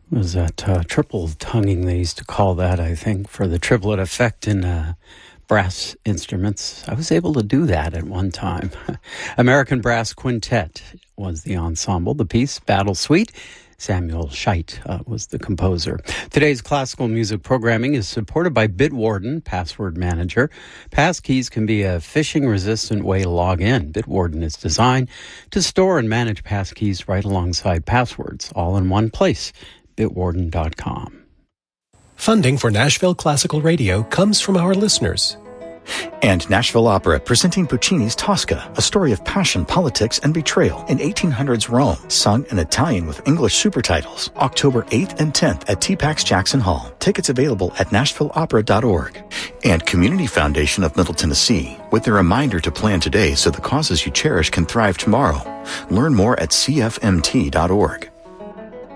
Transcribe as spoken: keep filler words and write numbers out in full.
Was that uh, triple tonguing they used to call that, I think, for the triplet effect in uh, brass instruments. I was able to do that at one time. American Brass Quintet was the ensemble. The piece, Battle Suite, Samuel Scheidt uh, was the composer. Today's classical music programming is supported by Bitwarden Password Manager. Passkeys can be a phishing-resistant way to log in. Bitwarden is designed to store and manage passkeys right alongside passwords, all in one place. Bitwarden dot com. Funding for Nashville Classical Radio comes from our listeners. And Nashville Opera, presenting Puccini's Tosca, a story of passion, politics, and betrayal in eighteen hundreds Rome, sung in Italian with English super titles. October eighth and tenth at T PAX Jackson Hall. Tickets available at nashville opera dot org. And Community Foundation of Middle Tennessee, with a reminder to plan today so the causes you cherish can thrive tomorrow. Learn more at c f m t dot org.